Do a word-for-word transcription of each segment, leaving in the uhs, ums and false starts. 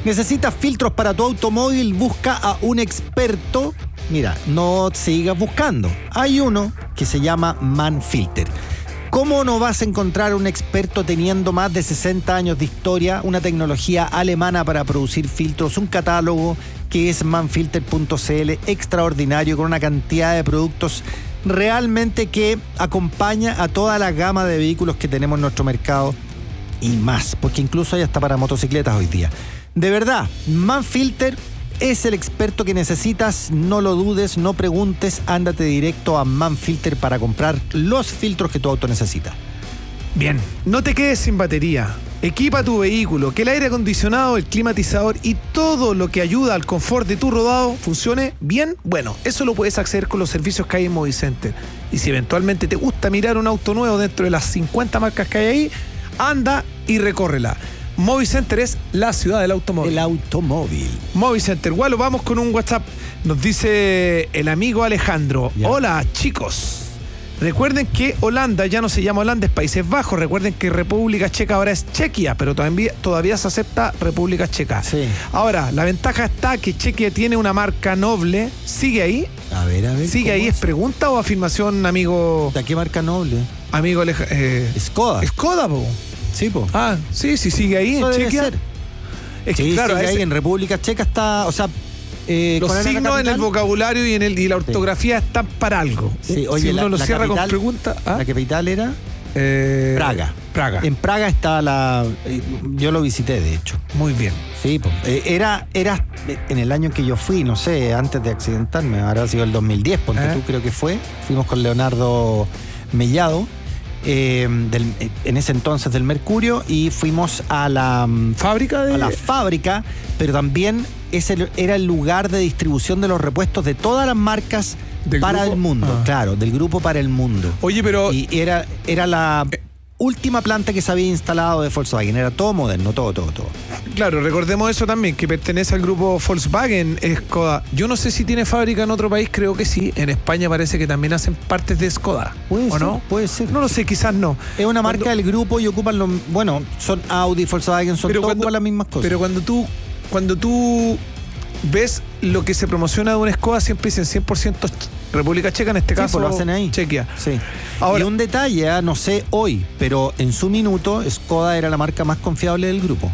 ¿Necesitas filtros para tu automóvil? Busca a un experto. Mira, no sigas buscando. Hay uno que se llama Manfilter. ¿Cómo no vas a encontrar un experto teniendo más de sesenta años de historia, una tecnología alemana para producir filtros, un catálogo que es manfilter punto c l, extraordinario, con una cantidad de productos realmente que acompaña a toda la gama de vehículos que tenemos en nuestro mercado y más, porque incluso hay hasta para motocicletas hoy día. De verdad, Manfilter es el experto que necesitas, no lo dudes, no preguntes, ándate directo a Manfilter para comprar los filtros que tu auto necesita. Bien, no te quedes sin batería. Equipa tu vehículo, que el aire acondicionado, el climatizador y todo lo que ayuda al confort de tu rodado funcione bien. Bueno, eso lo puedes hacer con los servicios que hay en Movicenter. Y si eventualmente te gusta mirar un auto nuevo dentro de las cincuenta marcas que hay ahí, anda y recórrela. Movicenter es la ciudad del automóvil. El automóvil. Movicenter. Bueno, vamos con un WhatsApp. Nos dice el amigo Alejandro. Ya. Hola, chicos. Recuerden que Holanda ya no se llama Holanda, es Países Bajos. Recuerden que República Checa ahora es Chequia, pero todavía, todavía se acepta República Checa. Sí. Ahora, la ventaja está que Chequia tiene una marca noble. ¿Sigue ahí? A ver, a ver. ¿Sigue ahí? ¿Es pregunta o afirmación, amigo? ¿De qué marca noble? Amigo Alejandro. Eh, Skoda. Skoda, po. Sí, po. Ah, sí, sí, sigue ahí Eso en debe Chequia. ser. Es que, sí, claro, sigue ese, ahí en República Checa está, o sea, eh, los signos en el vocabulario y en el y la ortografía sí. están para algo. Sí, oye, si uno la, lo la cierra capital, con pregunta. ¿Ah? La capital era eh, Praga. Praga. En Praga está la. Eh, yo lo visité, de hecho. Muy bien. Sí, pues. Eh, era, era en el año en que yo fui, no sé, antes de accidentarme, habrá sido el dos mil diez, porque ¿Eh? tú creo que fue. Fuimos con Leonardo Mellado. Eh, del, en ese entonces del Mercurio, y fuimos a la fábrica de... a la fábrica, pero también ese era el lugar de distribución de los repuestos de todas las marcas para grupo? el mundo, ah. claro, del grupo para el mundo. Oye, pero y era, era la eh. última planta que se había instalado de Volkswagen, era todo moderno, todo, todo, todo. Claro, recordemos eso también, que pertenece al grupo Volkswagen, Skoda. Yo no sé si tiene fábrica en otro país, creo que sí. En España parece que también hacen partes de Skoda. ¿Puede ¿O ser? no? Puede ser. No lo sé, quizás no. Es una marca cuando, del grupo y ocupan los... Bueno, son Audi, Volkswagen, son todos las mismas cosas. Pero cuando tú, cuando tú ves lo que se promociona de una Skoda, siempre dicen cien por ciento República Checa, en este sí, caso pues lo hacen ahí. Chequia. Sí. Ahora, y un detalle, no sé hoy, pero en su minuto Skoda era la marca más confiable del grupo.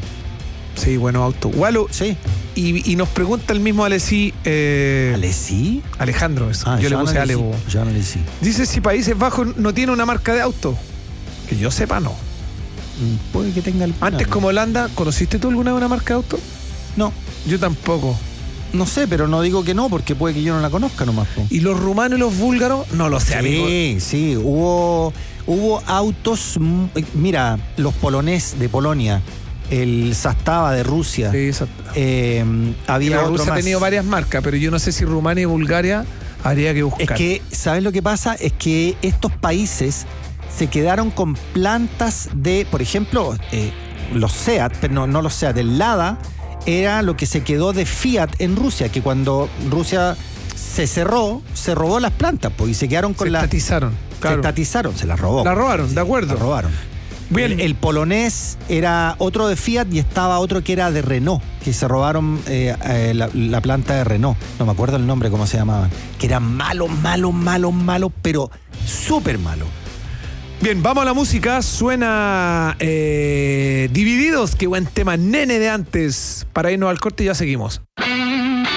Sí, bueno, auto. Walo, sí. Y, y nos pregunta el mismo Alessi. Eh, ¿Alessi? Alejandro, eso. Ah, yo le puse Ale. Jean Alessi. Dice si Países Bajos no tiene una marca de auto. Que yo sepa, no. Puede que tenga el. Antes, como Holanda, ¿conociste tú alguna de una marca de auto? No. Yo tampoco. No sé, pero no digo que no, porque puede que yo no la conozca nomás. Po. ¿Y los rumanos y los búlgaros? No lo sé, sí, amigo. Sí, sí. Hubo, hubo autos. Mira, los polonés de Polonia. El Zastava de Rusia. Sí, eh, había otro Rusia más. ha tenido varias marcas, pero yo no sé si Rumania y Bulgaria habría que buscar. Es que, ¿sabes lo que pasa? Es que estos países se quedaron con plantas de, por ejemplo, eh, los SEAT, pero no, no los SEAT, el Lada era lo que se quedó de Fiat en Rusia, que cuando Rusia se cerró, se robó las plantas, pues, y se quedaron con las... Se estatizaron. Claro. Se estatizaron, se las robó. La robaron, sí, de acuerdo. La robaron. Bien. El, el polonés era otro de Fiat y estaba otro que era de Renault, que se robaron eh, eh, la, la planta de Renault. No me acuerdo el nombre, cómo se llamaban. Que era malo, malo, malo, malo, pero súper malo. Bien, vamos a la música. Suena eh, Divididos. Qué buen tema, nene de antes. Para irnos al corte y ya seguimos.